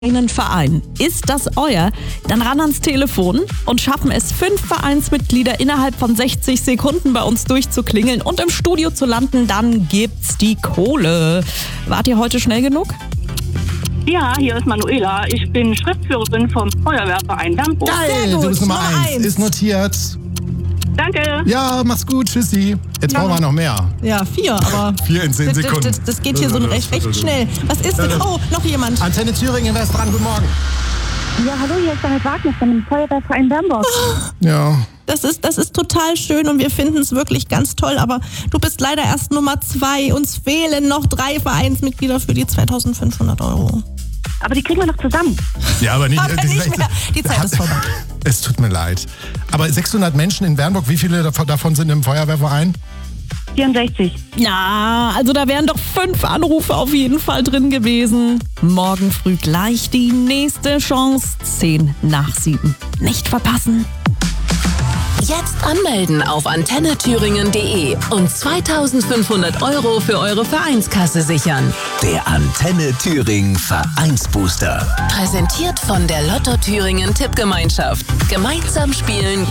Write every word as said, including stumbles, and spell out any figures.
einen Verein. Ist das euer? Dann ran ans Telefon und schaffen es fünf Vereinsmitglieder innerhalb von sechzig Sekunden bei uns durchzuklingeln und im Studio zu landen, dann gibt's die Kohle. Wart ihr heute schnell genug? Ja, hier ist Manuela. Ich bin Schriftführerin vom Feuerwehrverein Dammbruch. Geil, gut, du bist Nummer Nummer eins. eins. Ist notiert. Danke. Ja, mach's gut, tschüssi. Jetzt Ja. brauchen wir noch mehr. Ja, vier, aber Vier in zehn das, Sekunden. das, das geht hier so recht, recht schnell. Was ist denn? Oh, noch jemand. Antenne Thüringen, wer ist dran? Guten Morgen. Ja, hallo, hier ist Daniel Wagner vom Feuerwehrverein Dammbruch. Ja. Das ist, das ist total schön und wir finden es wirklich ganz toll, aber du bist leider erst Nummer zwei. Uns fehlen noch drei Vereinsmitglieder für die zweitausendfünfhundert Euro. Aber die kriegen wir noch zusammen. Ja, aber nicht, Aber das ist nicht echt- mehr. Die Zeit ist vorbei. Es tut mir leid. Aber sechshundert Menschen in Bernburg, wie viele davon- davon sind im Feuerwehrverein? vierundsechzig. Ja, also da wären doch fünf Anrufe auf jeden Fall drin gewesen. Morgen früh gleich die nächste Chance. Zehn nach sieben. Nicht verpassen. Jetzt anmelden auf antenne thüringen punkt de und zweitausendfünfhundert Euro für eure Vereinskasse sichern. Der Antenne Thüringen Vereinsbooster. Präsentiert von der Lotto Thüringen Tippgemeinschaft. Gemeinsam spielen